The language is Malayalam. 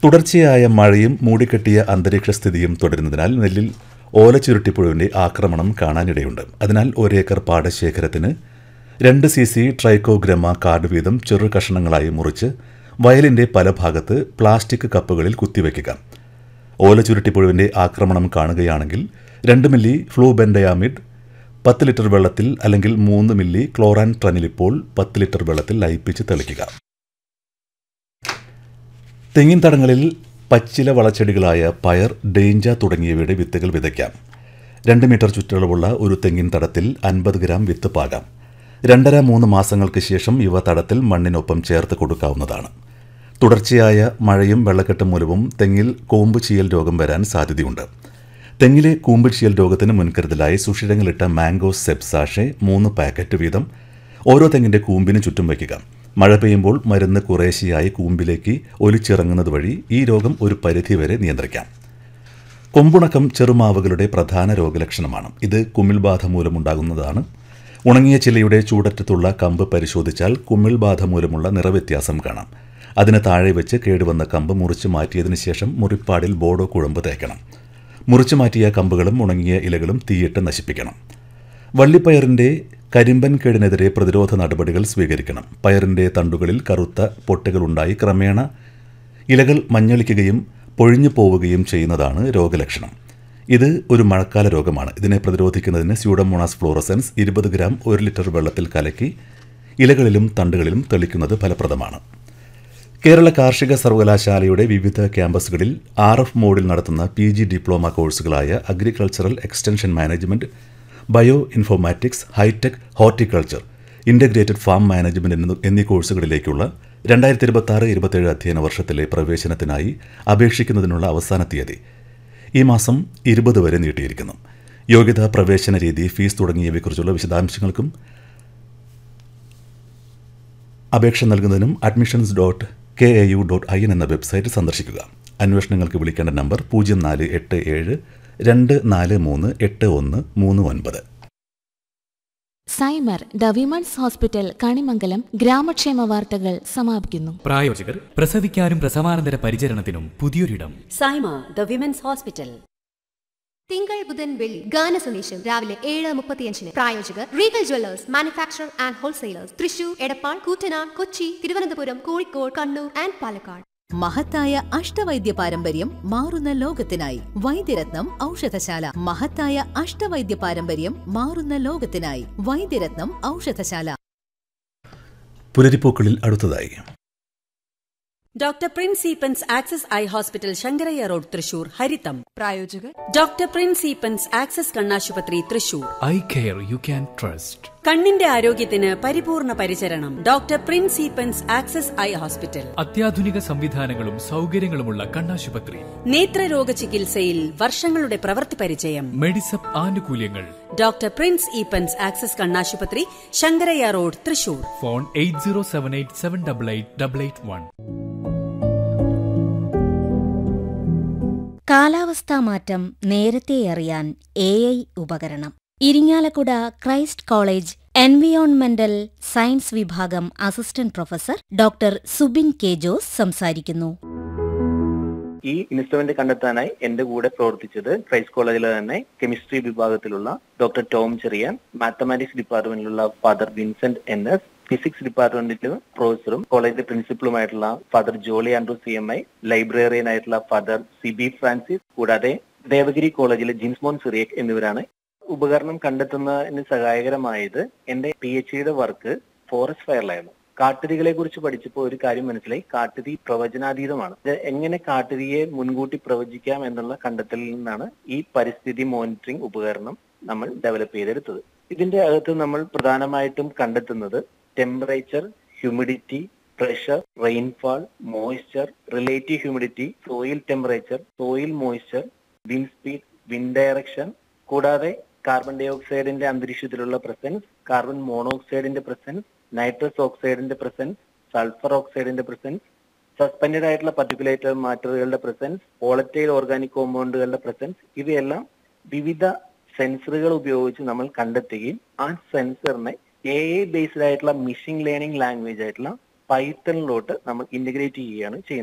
തുടർച്ചയായ മഴയും മൂടിക്കെട്ടിയ അന്തരീക്ഷ സ്ഥിതിയും തുടരുന്നതിനാൽ നെല്ലിൽ ഓലച്ചുരുട്ടിപ്പുഴുവിന്റെ ആക്രമണം കാണാനിടയുണ്ട്. അതിനാൽ 1 ഏക്കർ പാടശേഖരത്തിന് 2 cc ട്രൈക്കോഗ്രമ കാർഡ് വീതം ചെറു കഷണങ്ങളായി മുറിച്ച് വയലിന്റെ പല ഭാഗത്ത് പ്ലാസ്റ്റിക് കപ്പുകളിൽ കുത്തിവയ്ക്കുക. ഓലച്ചുരുട്ടിപ്പുഴുവിന്റെ ആക്രമണം കാണുകയാണെങ്കിൽ 2 മില്ലി ഫ്ലൂബെൻഡയാമിഡ് 10 ലിറ്റർ വെള്ളത്തിൽ അല്ലെങ്കിൽ 3 മില്ലി ക്ലോറാൻട്രനിലിപ്പോൾ 10 ലിറ്റർ വെള്ളത്തിൽ ലയിപ്പിച്ച് തെളിക്കുക. തെങ്ങിൻ തടങ്ങളിൽ പച്ചില വളച്ചെടികളായ പയർ, ഡേഞ്ച തുടങ്ങിയവയുടെ വിത്തുകൾ വിതയ്ക്കാം. 2 മീറ്റർ ചുറ്റളവുള്ള ഒരു തെങ്ങിൻ തടത്തിൽ 50 ഗ്രാം വിത്ത് പാകാം. 2.5-3 മാസങ്ങൾക്ക് ശേഷം ഇവ തടത്തിൽ മണ്ണിനൊപ്പം ചേർത്ത് കൊടുക്കാവുന്നതാണ്. തുടർച്ചയായ മഴയും വെള്ളക്കെട്ട് മൂലവും തെങ്ങിൽ കൂമ്പ് ചീയൽ രോഗം വരാൻ സാധ്യതയുണ്ട്. തെങ്ങിലെ കൂമ്പ് ചീയൽ രോഗത്തിന് മുൻകരുതലായി സുഷിരങ്ങളിട്ട മാംഗോ സെപ്സാഷെ 3 പാക്കറ്റ് വീതം ഓരോ തെങ്ങിന്റെ കൂമ്പിന് ചുറ്റും വയ്ക്കുക. മഴ പെയ്യുമ്പോൾ മരുന്ന് കുറേശ്ശെയായി കൂമ്പിലേക്ക് ഒലിച്ചിറങ്ങുന്നത് വഴി ഈ രോഗം ഒരു പരിധിവരെ നിയന്ത്രിക്കാം. കൊമ്പുണക്കം ചെറുമാവുകളുടെ പ്രധാന രോഗലക്ഷണമാണ്. ഇത് കുമിൾബാധ മൂലമുണ്ടാകുന്നതാണ്. ഉണങ്ങിയ ചിലയുടെ ചൂടറ്റത്തുള്ള കമ്പ് പരിശോധിച്ചാൽ കുമിൾബാധ മൂലമുള്ള നിറവ്യത്യാസം കാണാം. അതിന് താഴെ വെച്ച് കേടുവന്ന കമ്പ് മുറിച്ചു മാറ്റിയതിനു ശേഷം മുറിപ്പാടിൽ ബോഡോ കുഴമ്പ് തേക്കണം. മുറിച്ചു മാറ്റിയ കമ്പുകളും ഉണങ്ങിയ ഇലകളും തീയിട്ട് നശിപ്പിക്കണം. വള്ളിപ്പയറിന്റെ കരിമ്പൻ കേടിനെതിരെ പ്രതിരോധ നടപടികൾ സ്വീകരിക്കണം. പയറിന്റെ തണ്ടുകളിൽ കറുത്ത പൊട്ടുകളുണ്ടായി ക്രമേണ ഇലകൾ മഞ്ഞളിക്കുകയും പൊഴിഞ്ഞു പോവുകയും ചെയ്യുന്നതാണ് രോഗലക്ഷണം. ഇത് ഒരു മഴക്കാല രോഗമാണ്. ഇതിനെ പ്രതിരോധിക്കുന്നതിന് സ്യൂഡോമോണാസ് ഫ്ലോറസൻസ് 20 ഗ്രാം 1 ലിറ്റർ വെള്ളത്തിൽ കലക്കി ഇലകളിലും തണ്ടുകളിലും തെളിക്കുന്നത് ഫലപ്രദമാണ്. കേരള കാർഷിക സർവകലാശാലയുടെ വിവിധ ക്യാമ്പസുകളിൽ RF മോഡിൽ നടത്തുന്ന PG diploma കോഴ്സുകളായ agricultural extension management, bio informatics, hi tech horticulture, integrated farm management എന്നീ കോഴ്സുകളിലേക്കുള്ള 2026-27 അധ്യയന വർഷത്തിലെ പ്രവേശനത്തിനായി അപേക്ഷിക്കുന്നതിനുള്ള അവസാന തീയതി ഈ മാസം 20 വരെ നീട്ടിയിരിക്കുന്നു. യോഗ്യത, പ്രവേശന രീതി, ഫീസ് തുടങ്ങിയവയെക്കുറിച്ചുള്ള വിശദാംശങ്ങൾക്കും അപേക്ഷ നൽകുന്നതിനും admissions.kau.in എന്ന വെബ്സൈറ്റ് സന്ദർശിക്കുക. അന്വേഷണങ്ങൾക്ക് വിളിക്കേണ്ട number 0487 243 8139. സൈമർ the women's hospital Kanimangalam ഗ്രാമക്ഷേമ വാർത്തകൾ സമാപിക്കുന്നു. പ്രായോജകർ പ്രസവിക്കാനും പ്രസവാനന്തര പരിചരണത്തിനും പുതിയൊരിടം. സൈമർ ദ വിമൻസ് ഹോസ്പിറ്റൽ. തിങ്കൾ, ബുധൻ, വെള്ളി ഗാന സന്ദേശം രാവിലെ 7:35. പ്രായോജകർ Regal Jewellers manufacture and wholesalers, Thrissur, Edappal, Koottanad, Kochi, Thiruvananthapuram, Kozhikode, Kannur and Palakkad. മഹത്തായ അഷ്ടവൈദ്യ പാരമ്പര്യം മാറുന്ന ലോകത്തിനായി വൈദ്യരത്നം ഔഷധശാല. മഹത്തായ അഷ്ടവൈദ്യ പാരമ്പര്യം മാറുന്ന ലോകത്തിനായി വൈദ്യരത്നം ഔഷധശാല. പുലരിപ്പൂക്കളിൽ അടുത്തതായി doctor Prince Eappen's access eye hospital, Sankaraiah road, Thrissur. ഹരിതം. പ്രായോജകർ ഡോക്ടർ പ്രിൻസ് ഈപ്പൻസ് ആക്സസ് കണ്ണാശുപത്രി, Thrissur. Eye care you can trust. കണ്ണിന്റെ ആരോഗ്യത്തിന് പരിപൂർണ പരിചരണം. Doctor Prince Eappen's access eye hospital. അത്യാധുനിക സംവിധാനങ്ങളും സൗകര്യങ്ങളുമുള്ള കണ്ണാശുപത്രി. നേത്രരോഗ ചികിത്സയിൽ വർഷങ്ങളുടെ പ്രവൃത്തി പരിചയം. മെഡിസപ്പ് ആനുകൂല്യങ്ങൾ. ഡോക്ടർ പ്രിൻസ് ഈപ്പൻസ് ആക്സസ് കണ്ണാശുപത്രി, ശങ്കരയ്യ റോഡ്, തൃശൂർ. ഫോൺ 8078788881. കാലാവസ്ഥാ മാറ്റം നേരത്തെ അറിയാൻ AI ഉപകരണം. ഇരിങ്ങാലക്കുട ക്രൈസ്റ്റ് കോളേജ് എൻവിയോൺമെന്റൽ സയൻസ് വിഭാഗം assistant professor doctor Subin K Jose സംസാരിക്കുന്നു. ഈ ഇൻസ്ട്രുമെന്റ് കണ്ടെത്താനായി എന്റെ കൂടെ പ്രവർത്തിച്ചത് ക്രൈസ്റ്റ് കോളേജിലെ തന്നെ കെമിസ്ട്രി വിഭാഗത്തിലുള്ള doctor Tom Cherian, mathematics ഡിപ്പാർട്ട്മെന്റിലുള്ള father Vincent NS, physics ഡിപ്പാർട്ട്മെന്റിലെ പ്രൊഫസറും കോളേജിലെ പ്രിൻസിപ്പളുമായിട്ടുള്ള father Jolly Andrew CMI, librarian ആയിട്ടുള്ള ഫാദർ CB ഫ്രാൻസിസ്, കൂടാതെ ദേവഗിരി കോളേജിലെ ജിൻസ്മോൻ സിറിയക് എന്നിവരാണ്. ഉപകരണം കണ്ടെത്തുന്നതിന് സഹായകരമായത് എന്റെ PhD വർക്ക് ഫോറസ്റ്റ് ഫയറിലായിരുന്നു. കാട്ടുതീകളെ കുറിച്ച് പഠിച്ചപ്പോൾ ഒരു കാര്യം മനസ്സിലായി. കാട്ടുതീ പ്രവചനാതീതമാണ്. ഇത് എങ്ങനെ കാട്ടുതീയെ മുൻകൂട്ടി പ്രവചിക്കാം എന്നുള്ള കണ്ടെത്തലിൽ നിന്നാണ് ഈ പരിസ്ഥിതി മോണിറ്ററിംഗ് ഉപകരണം നമ്മൾ ഡെവലപ്പ് ചെയ്തെടുത്തത്. ഇതിന്റെ അകത്ത് നമ്മൾ പ്രധാനമായിട്ടും കണ്ടെത്തുന്നത് temperature, humidity, pressure, rainfall, moisture, relative humidity, soil temperature, soil moisture, wind speed, wind direction, കൂടാതെ carbon dye ഓക്സൈഡിന്റെ അന്തരീക്ഷത്തിലുള്ള presence, carbon മോണോക്സൈഡിന്റെ presence, nitrous ഓക്സൈഡിന്റെ presence, sulphur ഓക്സൈഡിന്റെ presence, suspended ആയിട്ടുള്ള പർട്ടിക്കുലേറ്റർ മാറ്ററുകളുടെ പ്രസൻസ്, വോളറ്റൈൽ ഓർഗാനിക് കോമ്പൗണ്ടുകളുടെ പ്രസൻസ്, ഇവയെല്ലാം വിവിധ സെൻസറുകൾ ഉപയോഗിച്ച് നമ്മൾ കണ്ടെത്തുകയും ആ സെൻസറിനെ AI ബേസ്ഡ് ആയിട്ടുള്ള മെഷീൻ ലേണിംഗ് ലാംഗ്വേജ് ആയിട്ടുള്ള പൈത്തണിലോട്ട് നമ്മൾ ഇന്റഗ്രേറ്റ് ചെയ്യുകയാണ് ചെയ്യുന്നത്.